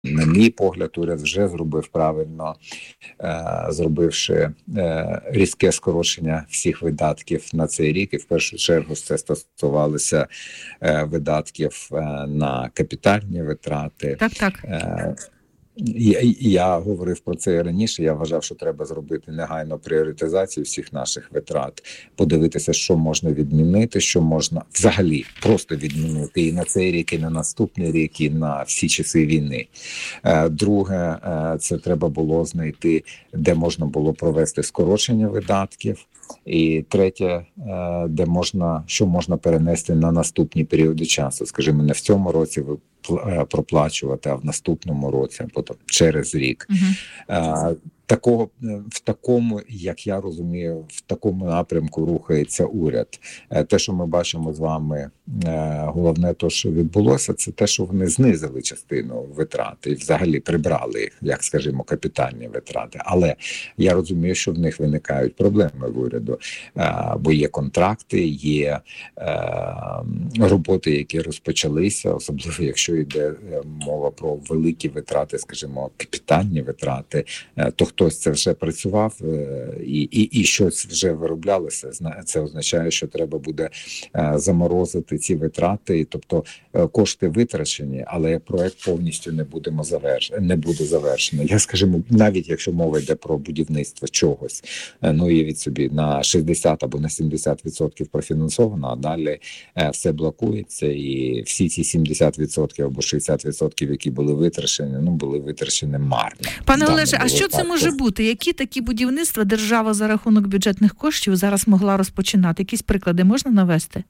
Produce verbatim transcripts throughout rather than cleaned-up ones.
На мій погляд, уряд вже зробив правильно, е, зробивши е, різке скорочення всіх видатків на цей рік. І в першу чергу це стосувалося е, видатків е, на капітальні витрати. Так, так. Е, Я, я говорив про це і раніше. Я вважав, що треба зробити негайно пріоритизацію всіх наших витрат, подивитися, що можна відмінити, що можна взагалі просто відмінити і на цей рік, і на наступний рік, і на всі часи війни. Друге, це треба було знайти, де можна було провести скорочення видатків. І третє, де можна, що можна перенести на наступні періоди часу. Скажімо, не в цьому році ви проплачувати, а в наступному році, потім через рік. Uh-huh. Такого, в такому, як я розумію, в такому напрямку рухається уряд. Те, що ми бачимо з вами, головне те, що відбулося, це те, що вони знизили частину витрат і взагалі прибрали їх, як, скажімо, капітальні витрати. Але я розумію, що в них виникають проблеми в уряду, бо є контракти, є роботи, які розпочалися, особливо якщо йде мова про великі витрати, скажімо, капітальні витрати, то хтось це вже працював і, і, і щось вже вироблялося. Це означає, що треба буде заморозити ці витрати, тобто кошти витрачені, але проект повністю не будемо заверш... не буде завершений. Я, скажімо, навіть якщо мова йде про будівництво чогось, ну і від собі на шістдесят або на сімдесят відсотків профінансовано, а далі все блокується, і всі ці сімдесят відсотків або шістдесят відсотків, які були витрачені, ну були витрачені марно. Пане Олеже, а що це може бути? Які такі будівництва держава за рахунок бюджетних коштів зараз могла розпочинати? Якісь приклади можна навести?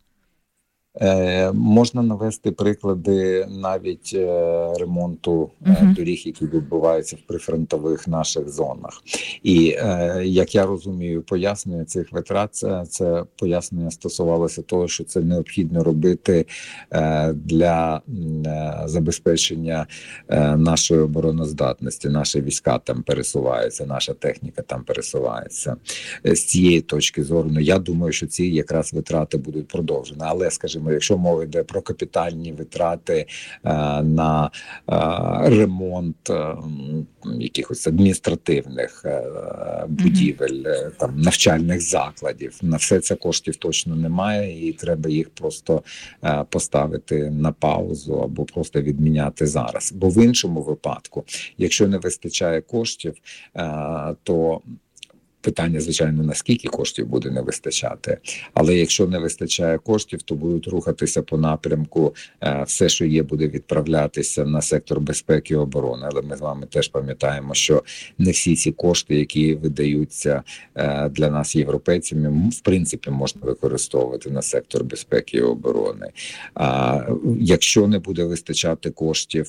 Е, можна навести приклади навіть е, ремонту е, uh-huh. доріг, які відбуваються в прифронтових наших зонах. І, е, як я розумію, пояснення цих витрат, це, це пояснення стосувалося того, що це необхідно робити е, для е, забезпечення е, нашої обороноздатності. Наші війська там пересуваються, наша техніка там пересувається. З цієї точки зору, ну, я думаю, що ці якраз витрати будуть продовжені. Але, скажімо, якщо мова йде про капітальні витрати е, на е, ремонт е, якихось адміністративних е, будівель, е, там, навчальних закладів, на все це коштів точно немає, і треба їх просто е, поставити на паузу або просто відміняти зараз. Бо в іншому випадку, якщо не вистачає коштів, е, то питання, звичайно, наскільки коштів буде не вистачати. Але якщо не вистачає коштів, то будуть рухатися по напрямку, все, що є, буде відправлятися на сектор безпеки і оборони. Але ми з вами теж пам'ятаємо, що не всі ці кошти, які видаються для нас європейцями, в принципі, можна використовувати на сектор безпеки і оборони. А якщо не буде вистачати коштів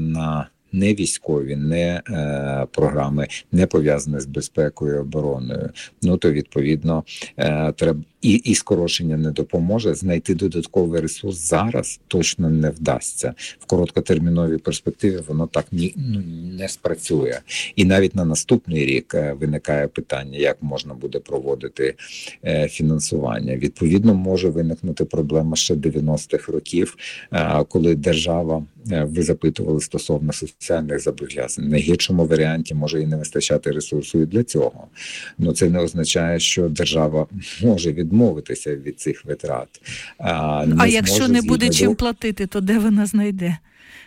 на не військові, не е, програми, не пов'язані з безпекою і обороною, ну то відповідно е, треба і, і скорочення не допоможе. Знайти додатковий ресурс зараз точно не вдасться. В короткотерміновій перспективі воно так ні, ну, не спрацює. І навіть на наступний рік е, виникає питання, як можна буде проводити е, фінансування. Відповідно, може виникнути проблема ще дев'яностих років, е, коли держава, е, ви запитували стосовно соціальних зобов'язань. В найгіршому варіанті може і не вистачати ресурсу і для цього. Но це не означає, що держава може відмовитися від цих витрат. А, а якщо не буде чим платити, то де вона знайде?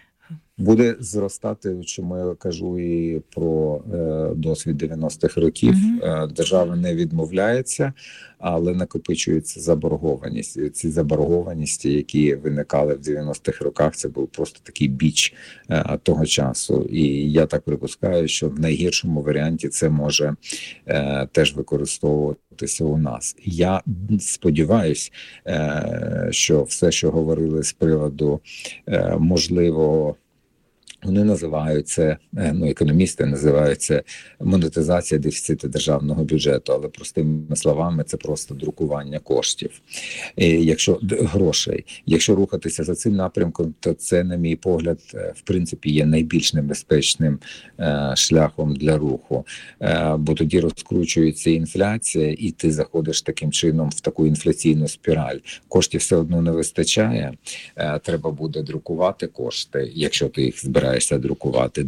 Буде зростати, чому я кажу і про е, досвід дев'яностих років. Uh-huh. Е, держава не відмовляється, але накопичується заборгованість. І ці заборгованості, які виникали в дев'яностих роках, це був просто такий біч е, того часу. І я так припускаю, що в найгіршому варіанті це може е, теж використовуватися у нас. Я сподіваюся, е, що все, що говорили з приводу е, можливого, вони називають це, ну, економісти називають це монетизація дефіциту державного бюджету, але простими словами це просто друкування коштів. І якщо грошей, якщо рухатися за цим напрямком, то це, на мій погляд, в принципі, є найбільш небезпечним е, шляхом для руху, е, бо тоді розкручується інфляція, і ти заходиш таким чином в таку інфляційну спіраль. Коштів все одно не вистачає, е, треба буде друкувати кошти, якщо ти їх збираєш відмовляєшся друкувати.